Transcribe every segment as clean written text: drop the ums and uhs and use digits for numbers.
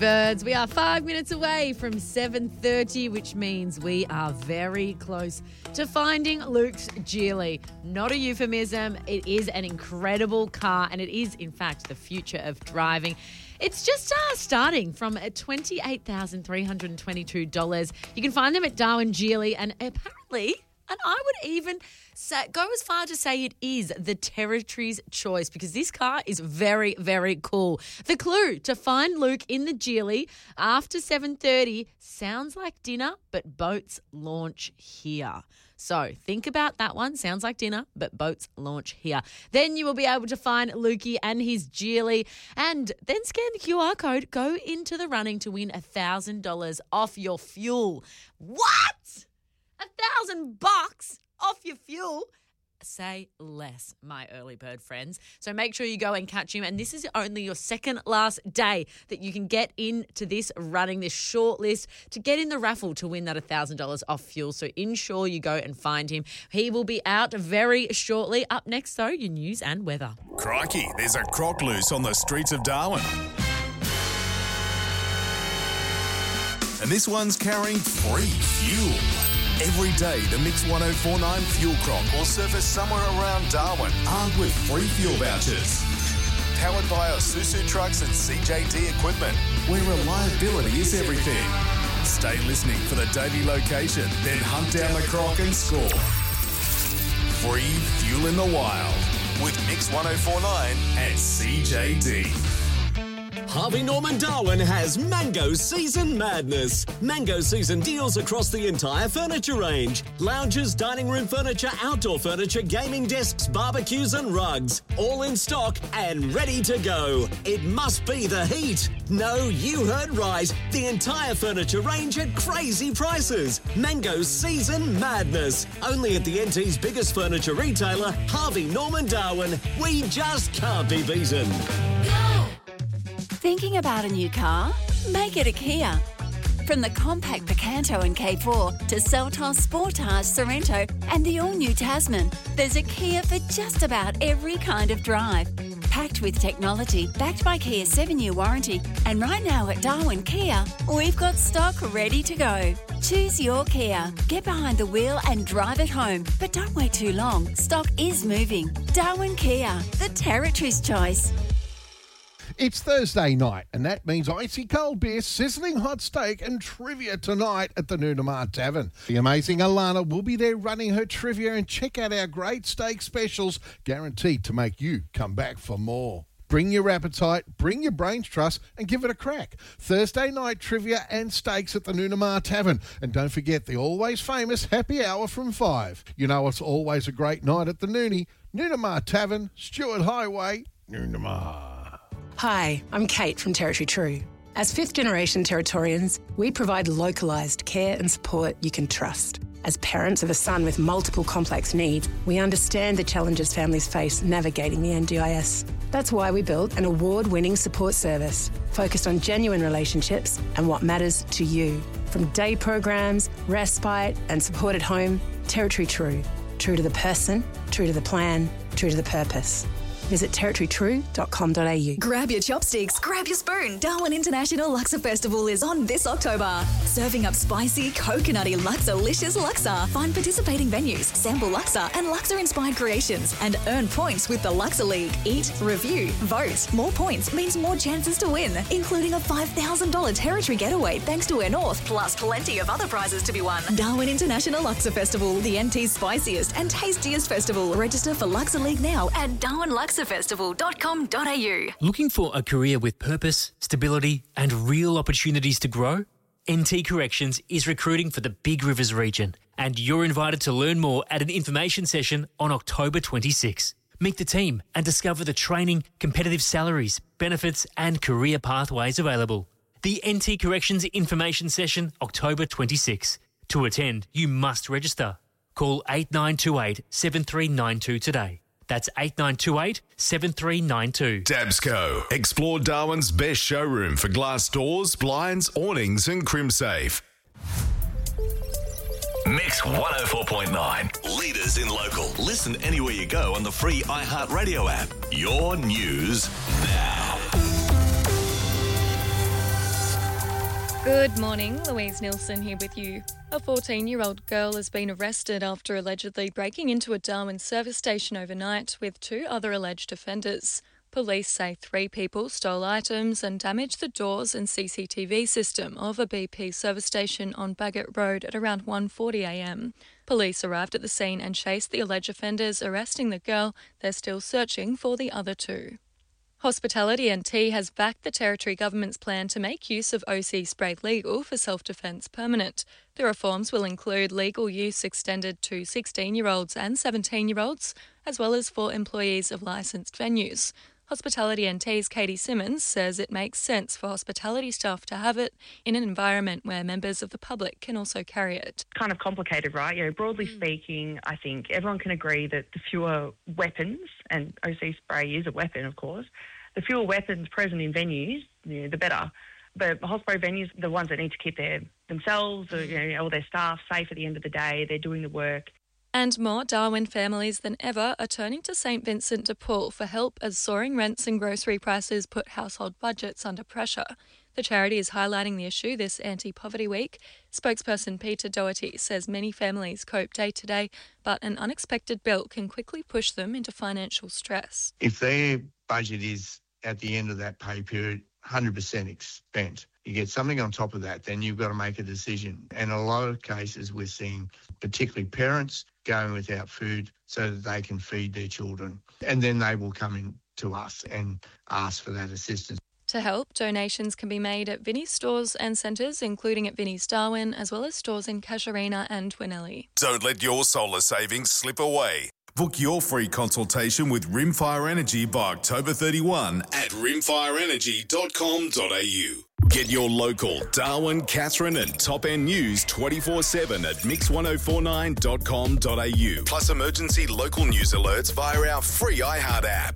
Birds, we are 5 minutes away from 7:30, which means we are very close to finding Luke's Geely. Not a euphemism. It is an incredible car, and it is, in fact, the future of driving. It's just starting from $28,322. You can find them at Darwin Geely, and apparently, and I would even go as far to say it is the Territory's choice, because this car is very, very cool. The clue to find Luke in the Geely after 7:30 sounds like dinner, but boats launch here. So think about that one. Sounds like dinner, but boats launch here. Then you will be able to find Lukey and his Geely, and then scan the QR code. Go into the running to win $1,000 off your fuel. What? $1,000 off your fuel? Say less, my early bird friends. So make sure you go and catch him. And this is only your second last day that you can get into this running, this short list to get in the raffle to win that $1,000 off fuel. So ensure you go and find him. He will be out very shortly. Up next, though, your news and weather. Crikey, there's a croc loose on the streets of Darwin. And this one's carrying free fuel. Every day, the Mix 1049 Fuel Croc will surface somewhere around Darwin, armed with free fuel vouchers. Powered by Isuzu trucks and CJD equipment, where reliability is everything. Stay listening for the Davey location, then hunt down the croc and score. Free fuel in the wild with Mix 1049 and CJD. Harvey Norman Darwin has Mango Season Madness. Mango Season deals across the entire furniture range. Lounges, dining room furniture, outdoor furniture, gaming desks, barbecues and rugs. All in stock and ready to go. It must be the heat. No, you heard right. The entire furniture range at crazy prices. Mango Season Madness. Only at the NT's biggest furniture retailer, Harvey Norman Darwin. We just can't be beaten. Thinking about a new car? Make it a Kia. From the compact Picanto and K4 to Seltos, Sportage, Sorrento and the all-new Tasman, there's a Kia for just about every kind of drive. Packed with technology, backed by Kia's 7-year warranty, and right now at Darwin Kia, we've got stock ready to go. Choose your Kia. Get behind the wheel and drive it home. But don't wait too long. Stock is moving. Darwin Kia, the Territory's choice. It's Thursday night, and that means icy cold beer, sizzling hot steak and trivia tonight at the Noonamar Tavern. The amazing Alana will be there running her trivia, and check out our great steak specials, guaranteed to make you come back for more. Bring your appetite, bring your brains trust, and give it a crack. Thursday night trivia and steaks at the Noonamar Tavern. And don't forget the always famous happy hour from 5. You know it's always a great night at the Noonie. Noonamar Tavern, Stewart Highway, Noonamar. Hi, I'm Kate from Territory True. As fifth-generation Territorians, we provide localised care and support you can trust. As parents of a son with multiple complex needs, we understand the challenges families face navigating the NDIS. That's why we built an award-winning support service focused on genuine relationships and what matters to you. From day programs, respite and support at home, Territory True. True to the person, true to the plan, true to the purpose. Visit territorytrue.com.au. Grab your chopsticks, grab your spoon. Darwin International Laksa Festival is on this October. Serving up spicy, coconutty, Laksa-licious laksa. Find participating venues, sample laksa and laksa-inspired creations, and earn points with the Laksa League. Eat, review, vote. More points means more chances to win, including a $5,000 territory getaway thanks to Air North, plus plenty of other prizes to be won. Darwin International Laksa Festival, the NT's spiciest and tastiest festival. Register for Laksa League now at darwinlaksafestival.com.au. Looking for a career with purpose, stability and real opportunities to grow? NT Corrections is recruiting for the Big Rivers region, and you're invited to learn more at an information session on October 26. Meet the team and discover the training, competitive salaries, benefits and career pathways available. The NT Corrections information session, October 26. To attend, you must register. Call 8928 7392 today. That's 8928 7392. Dabsco. Explore Darwin's best showroom for glass doors, blinds, awnings and Crimsafe. Mix 104.9. Leaders in local. Listen anywhere you go on the free iHeartRadio app. Your news now. Good morning, Louise Nilsson here with you. A 14-year-old girl has been arrested after allegedly breaking into a Darwin service station overnight with 2 other alleged offenders. Police say 3 people stole items and damaged the doors and CCTV system of a BP service station on Bagot Road at around 1:40am. Police arrived at the scene and chased the alleged offenders, arresting the girl. They're still searching for the other 2. Hospitality NT has backed the Territory Government's plan to make use of OC spray legal for self-defence permanent. The reforms will include legal use extended to 16-year-olds and 17-year-olds, as well as for employees of licensed venues. Hospitality NT's Katie Simmons says it makes sense for hospitality staff to have it in an environment where members of the public can also carry it. Kind of complicated, right? Broadly speaking, I think everyone can agree that the fewer weapons, and OC spray is a weapon, of course, the fewer weapons present in venues, the better. But hospo venues, the ones that need to keep themselves or, all their staff safe at the end of the day, they're doing the work. And more Darwin families than ever are turning to St Vincent de Paul for help as soaring rents and grocery prices put household budgets under pressure. The charity is highlighting the issue this Anti-Poverty Week. Spokesperson Peter Doherty says many families cope day to day, but an unexpected bill can quickly push them into financial stress. If their budget is, at the end of that pay period, 100% spent, you get something on top of that, then you've got to make a decision. And in a lot of cases, we're seeing particularly parents going without food so that they can feed their children. And then they will come in to us and ask for that assistance. To help, donations can be made at Vinnie's stores and centres, including at Vinnie's Darwin, as well as stores in Casuarina and Twinelli. Don't let your solar savings slip away. Book your free consultation with Rimfire Energy by October 31 at rimfireenergy.com.au. Get your local Darwin, Katherine and Top End news 24/7 at mix1049.com.au. Plus emergency local news alerts via our free iHeart app.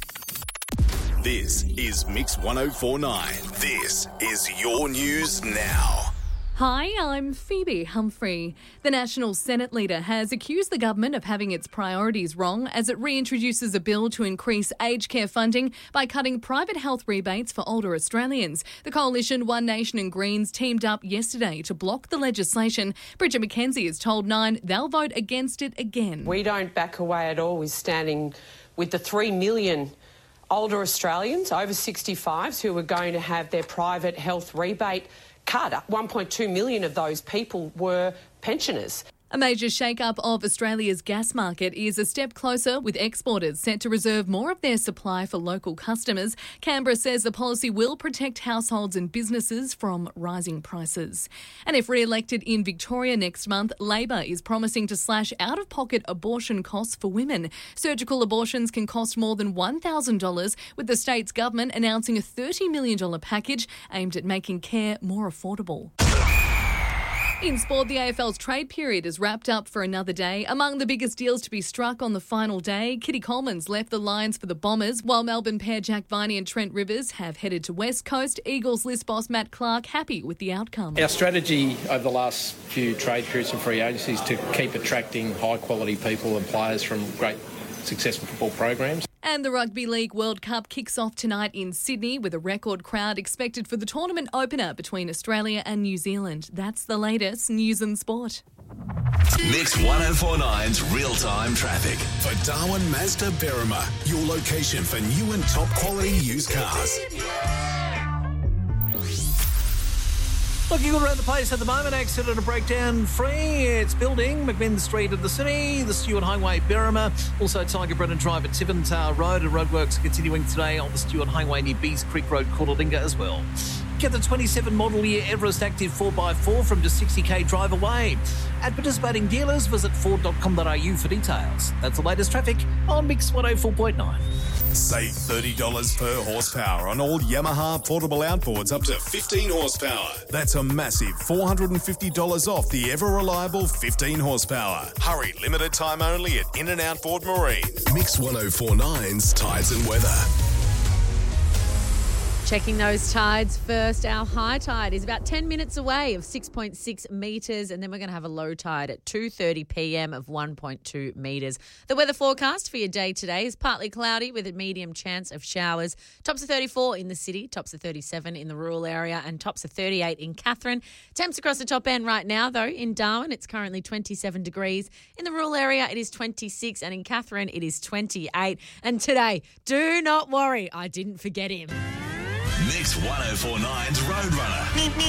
This is Mix 1049. This is your news now. Hi, I'm Phoebe Humphrey. The National Senate leader has accused the government of having its priorities wrong as it reintroduces a bill to increase aged care funding by cutting private health rebates for older Australians. The coalition One Nation and Greens teamed up yesterday to block the legislation. Bridget McKenzie has told Nine they'll vote against it again. We don't back away at all. We're standing with the 3 million older Australians over 65s who are going to have their private health rebate cut. 1.2 million of those people were pensioners. A major shake-up of Australia's gas market is a step closer, with exporters set to reserve more of their supply for local customers. Canberra says the policy will protect households and businesses from rising prices. And if re-elected in Victoria next month, Labor is promising to slash out-of-pocket abortion costs for women. Surgical abortions can cost more than $1,000, with the state's government announcing a $30 million package aimed at making care more affordable. In sport, the AFL's trade period is wrapped up for another day. Among the biggest deals to be struck on the final day, Kitty Coleman's left the Lions for the Bombers, while Melbourne pair Jack Viney and Trent Rivers have headed to West Coast. Eagles list boss Matt Clark happy with the outcome. Our strategy over the last few trade periods and free agencies to keep attracting high-quality people and players from great successful football programs. And the Rugby League World Cup kicks off tonight in Sydney with a record crowd expected for the tournament opener between Australia and New Zealand. That's the latest news and sport. Mix 1049's real-time traffic. For Darwin Mazda Berrima, your location for new and top quality used cars. Looking good around the place at the moment. Accident and breakdown free. It's building McMinn Street of the city, the Stewart Highway, Berrima. Also Tiger Brennan Drive at Tiventar Road, and roadworks continuing today on the Stewart Highway near Bees Creek Road, Coolalinga as well. Get the 27 model year Everest Active 4x4 from just 60k drive away. At participating dealers, visit ford.com.au for details. That's the latest traffic on Mix 104.9. Save $30 per horsepower on all Yamaha portable outboards up to 15 horsepower. That's a massive $450 off the ever-reliable 15 horsepower. Hurry, limited time only at In and Outboard Marine. Mix 1049's Tides and Weather. Checking those tides first. Our high tide is about 10 minutes away of 6.6 metres, and then we're going to have a low tide at 2:30 p.m. of 1.2 metres. The weather forecast for your day today is partly cloudy with a medium chance of showers. Tops of 34 in the city, tops of 37 in the rural area, and tops of 38 in Katherine. Temps across the top end right now, though. In Darwin, it's currently 27 degrees. In the rural area, it is 26, and in Katherine, it is 28. And today, do not worry, I didn't forget him. Mix 1049's Roadrunner.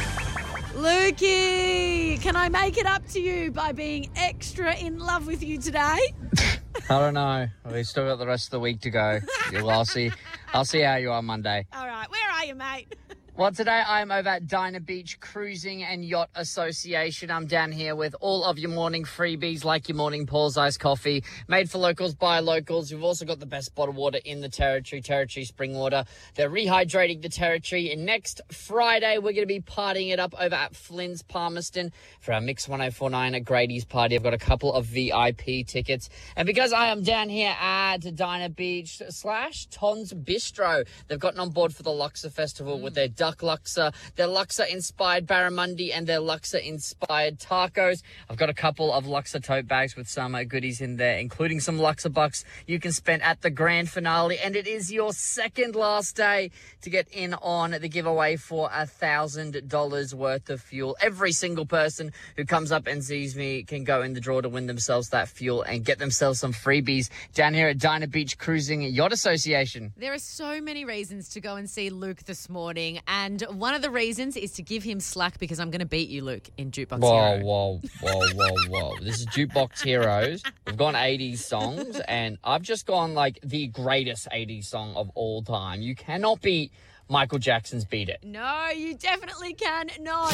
Lukey, can I make it up to you by being extra in love with you today? I don't know. We've still got the rest of the week to go. I'll see how you are Monday. All right, where are you, mate? Well, today I'm over at Dinah Beach Cruising and Yacht Association. I'm down here with all of your morning freebies, like your morning Paul's Iced Coffee, made for locals by locals. We've also got the best bottled water in the Territory Spring Water. They're rehydrating the Territory. And next Friday, we're going to be partying it up over at Flynn's Palmerston for our Mix 1049 at Grady's party. I've got a couple of VIP tickets. And because I am down here at Dinah Beach / Ton's Bistro, they've gotten on board for the Luxor Festival with their Duck Luxor, their Luxor-inspired barramundi, and their Luxor-inspired tacos. I've got a couple of Luxor tote bags with some goodies in there, including some Luxor bucks you can spend at the grand finale, and it is your second last day to get in on the giveaway for $1,000 worth of fuel. Every single person who comes up and sees me can go in the draw to win themselves that fuel and get themselves some freebies down here at Dinah Beach Cruising Yacht Association. There are so many reasons to go and see Luke this morning, and one of the reasons is to give him slack because I'm going to beat you, Luke, in Jukebox Hero. Whoa. This is Jukebox Heroes. We've gone 80s songs, and I've just gone like the greatest 80s song of all time. You cannot beat Michael Jackson's Beat It. No, you definitely cannot.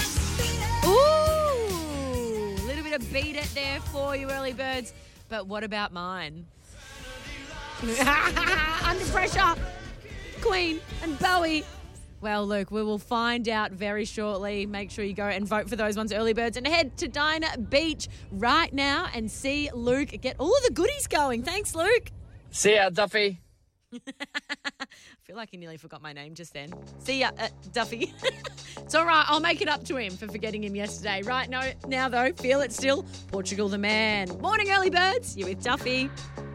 Ooh, a little bit of Beat It there for you, early birds. But what about mine? Under Pressure, Queen and Bowie. Well, Luke, we will find out very shortly. Make sure you go and vote for those ones, early birds, and head to Dinah Beach right now and see Luke get all of the goodies going. Thanks, Luke. See ya, Duffy. I feel like he nearly forgot my name just then. See ya, Duffy. It's all right. I'll make it up to him for forgetting him yesterday. Right now, though, feel it still. Portugal the man. Morning, early birds. You with Duffy.